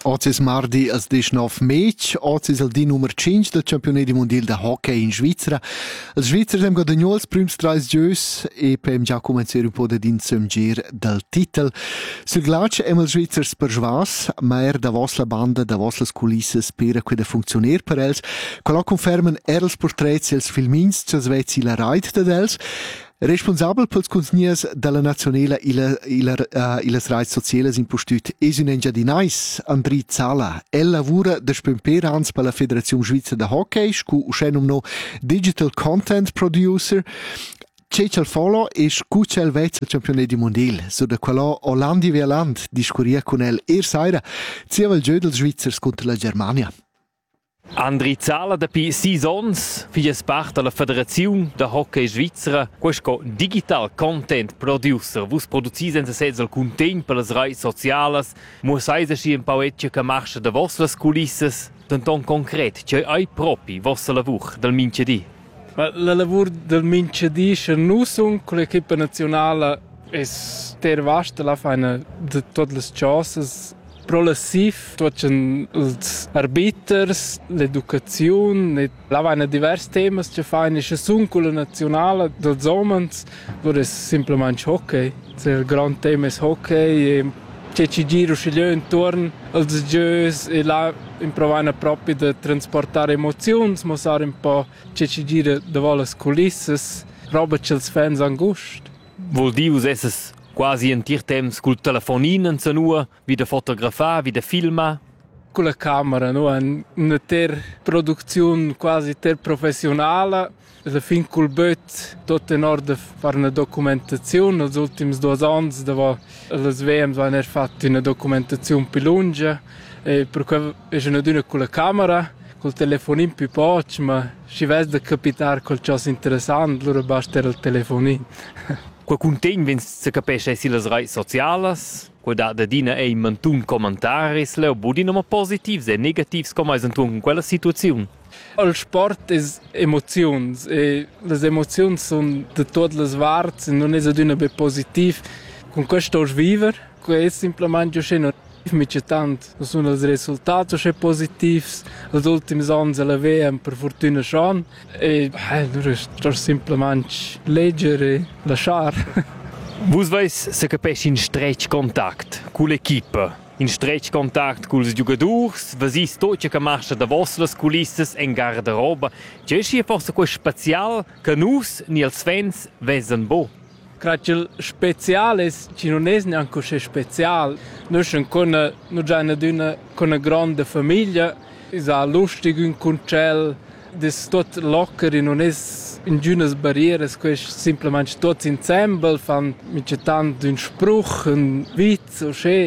Oggi è mardi al 19 maggio, oggi è il di numero 5 del campionato mondiale di hockey in Svizzera. Il Svizzera ha guadagnato i primi 3 giochi e per già cominciare un po' di giro del titolo. Sul ghiaccio è il Svizzera persuas, ma è da vostra banda, da vostre culisse per che funzionare per els. Quello confermano els portrets e els filmins che svezzi la ride da els. Responsabel pels consnies della nazionale ilas raids sociales impostut es un engiadinais, Andri Zala. El lavora da spemper ans per la Federazione Svizzera de Hockey, scu uscenum no Digital Content Producer. Cecel Folo e scucel vezza il campionato mondiale, so da quello Olandi Veland discuria con el saira, zieva il gioco del Svizzera contro la Germania. Andri Zala da pi 6 ans, fies part della Federazione de Hockey Svizzera, questo Digital Content Producer, vus producis senza sez il content per las redes sociales, mussais aschi un pauetche che marcha de vostras culisses, tanton concret, che ai propi vostra lavur del minchedì. La lavur del minchedì che nu sun con l'equipa nazionale es ter vasta la faina de todas las cosas. Progressiv, tutti els arbiters, l'educazione, là vanno diversi temi che fanno, che sono con la nazionale dels homens, dove è semplicemente hockey. Il grande tema è hockey, e c'è ci giro intorno als giochi e là improvano proprio di trasportare emozioni, mostrare un po' c'è ci gira davanti alle culisse, roba che els fans hanno gusto. Vuol dire esses quasi in tir temps col telefonin in zanua, wie de fotografar, wie de filma. Con la camera, no? Una produzione quasi professionale. Alla fin col bot, tutto in ordine fare una documentazione. Negli ultimi 2 anni, dove le VM hanno fatto una documentazione più lunga. E per cui è una con la camera, col telefonin più poco, ma si vede da capitare qualcosa interessante, allora basta il telefonin. Quel contegn wenn se capisce si las redes sociales, quel da dina e mantun commentaris, le budino ma positivs e negativs come es antun in quella situazione. Il sport è emozioni e le emozioni sono di tutte le parti, non è una be positiv. Con questo vivere, che è semplicemente sceno. Mi c'è tanto, sono i risultati positivi, gli ultimi anni la VM per fortuna schon e non semplicemente leggere e lasciare. Vus veis se capisce in stretch contact con l'equipa, in stretch contact con i giocatori, vesis tutto che marcha da vostre culisses in garderoba, c'è sia forse quel speciale che nus ni els fans vesen bo. Credo che il speciale non è neanche speciale. Noi siamo già con una grande famiglia, è lustigo in concel, è tutto locker, non è in giunas barriere, è semplicemente tutti insieme, fanno tanto un spruch, un witz,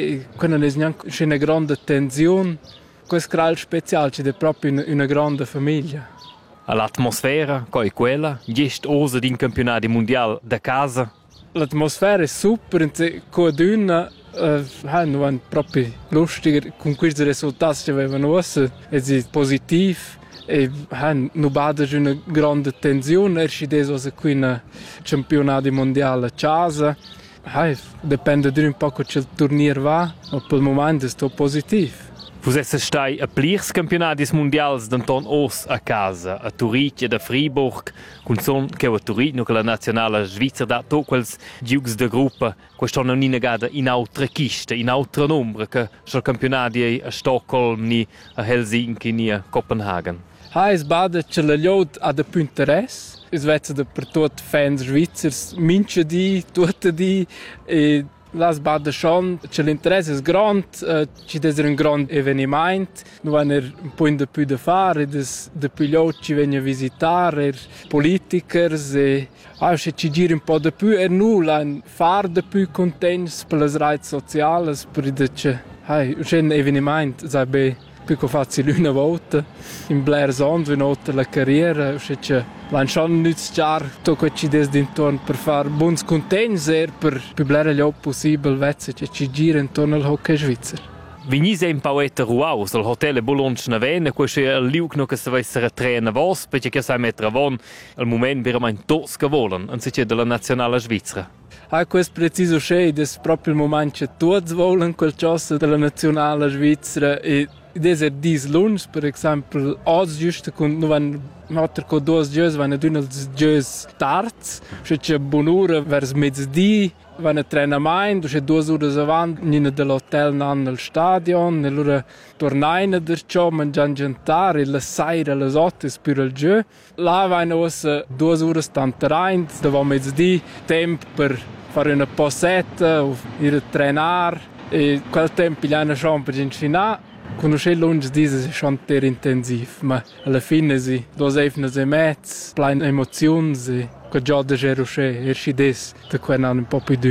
non è neanche una grande tensione. Questo è il speciale, è proprio una grande famiglia. L'atmosfera, che è quella, gest osa di un campionato mondiale da casa. L'atmosfera è super, non è proprio lustig, con questi risultati che avevano avuto, è positivo e non c'è una grande tensione, è qui un campionato mondiale a casa, dipende di un po' che il turniere va, ma per il momento è positivo. Vus stai a plirs campionadis mondials d'anton os a casa, a Turit e a Fribourg, con son che a Turit, no che la nazionale Svizzera da to quels giugs de gruppa, questo non negada in altre chiste, in altre nombre che sul campionati a Stockholm ni a Helsinki ni a Copenhagen. Es bada che la liod ha de più interesse, es vezza de per tot fans svizzers, mince di, tutte di e las bada schon, che l'interesse è grande, ci deve essere un grande avvenimento, non hanno un po' di più da fare, de più liodi ci vengono a visitare, politikers, e se ci gira un po' di più, e nulla, fare di più contenti per le reti sociali, perché un avvenimento, sai, più facile una volta, in Blair Zone, una volta la carriera, l'hanno schon iniziato tutto quello che ci deve intorno per fare buoni contenti, per più Blair è possibile, che ci gira intorno al hockey svizzero. Vignis ein pauetta ruaus al hotel e Bologna Navena, quei è il liugno che se essere trena vos, perché che sai mettere avon al moment veramente tots che volen, anziché della nazionale svizzera. Questo preciso c'è, è proprio il momento che tutti vogliono quel cosa della nazionale svizzera e des er dis lunch, per esempio, oggi giusto con notter con 2 giorni vanno ad els giorni tards, c'è buon'ora vers mezzodì, vanno a trenamento, c'è 2 ore avanti, nina dell'hotel nan al stadion, e allora tornaino da ciò, mangiano giantare, la sera, alle 8 per il gioco. Là vanno 2 ore stanterein, dopo mezzodì, tempo per fare una passetta, o ir a trenare, e quel tempo gli hanno schon per infinare. Conoscer lunch dieses è schon ter intensiv, ma alla fine si 2 evnes e mezz, plein emozioni, e quel giorno de gerusce, ersci des, da quel un po' più